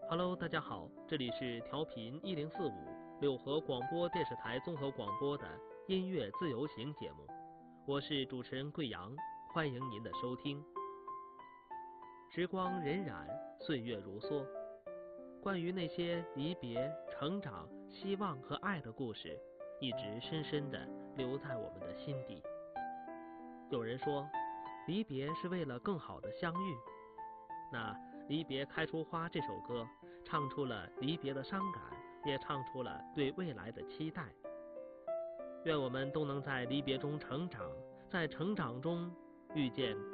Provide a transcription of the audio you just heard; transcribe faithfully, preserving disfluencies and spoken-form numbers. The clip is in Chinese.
Hello，大家好，这里是调频一零四五柳河广播电视台综合广播的音乐自由行节目，我是主持人贵阳，欢迎您的收听。时光荏苒，岁月如梭，关于那些离别、成长、希望和爱的故事，一直深深地留在我们的心底。有人说，离别是为了更好的相遇。那《离别开出花》这首歌，唱出了离别的伤感，也唱出了对未来的期待。愿我们都能在离别中成长，在成长中遇见